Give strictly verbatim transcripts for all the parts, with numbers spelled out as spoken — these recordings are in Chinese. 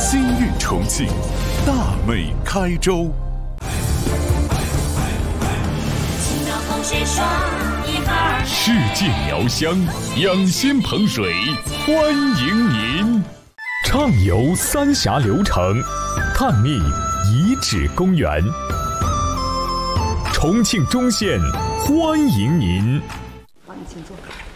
西域重庆，大美开州。世界苗香，养心捧水，欢迎您！畅游三峡流程，探秘遗址公园。重庆中县欢迎您。 好，你请坐。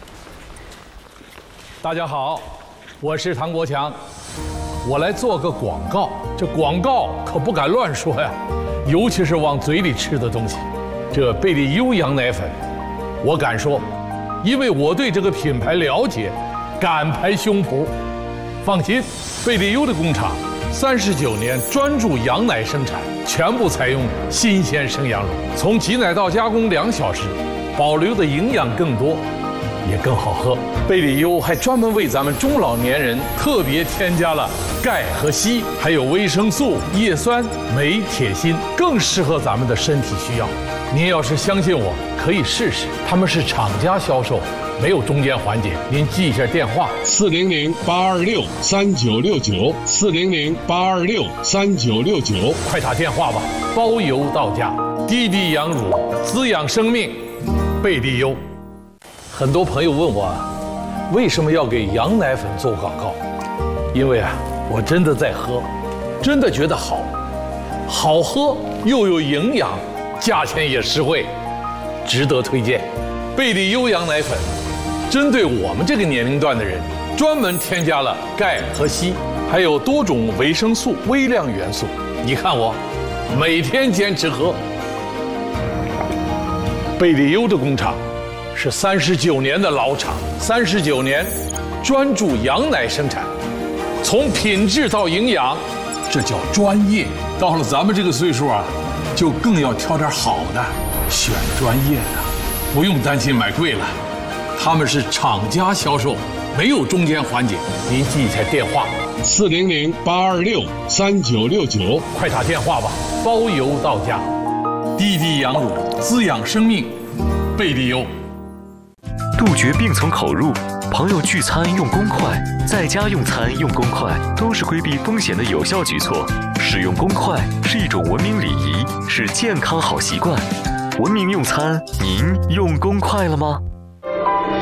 大家好，我是唐国强，我来做个广告。这广告可不敢乱说呀，尤其是往嘴里吃的东西。这贝利优羊奶粉，我敢说，因为我对这个品牌了解，敢拍胸脯。放心，贝利优的工厂三十九年专注羊奶生产，全部采用新鲜生羊乳，从挤奶到加工两小时，保留的营养更多，也更好喝。贝利优还专门为咱们中老年人特别添加了钙和硒，还有维生素、叶酸、镁、铁、锌，更适合咱们的身体需要。您要是相信我，可以试试。他们是厂家销售，没有中间环节。您记一下电话： 四零零八二六三九六九，四零零八二六三九六九， 快打电话吧，包邮到家。滴滴羊乳，滋养生命，贝利优。很多朋友问我，为什么要给羊奶粉做广告？因为啊，我真的在喝，真的觉得好，好喝又有营养，价钱也实惠，值得推荐。贝利优羊奶粉针对我们这个年龄段的人，专门添加了钙和硒，还有多种维生素、微量元素。你看我，每天坚持喝。贝利优的工厂是三十九年的老厂，三十九年专注羊奶生产，从品质到营养，这叫专业。到了咱们这个岁数啊，就更要挑点好的，选专业的，不用担心买贵了。他们是厂家销售，没有中间环节。您记一下电话： 四零零八二六三九六九， 快打电话吧，包邮到家。滴滴羊乳，滋养生命，贝利优。 杜绝病从口入，朋友聚餐用公筷，在家用餐用公筷，都是规避风险的有效举措。使用公筷是一种文明礼仪，是健康好习惯。文明用餐，您用公筷了吗？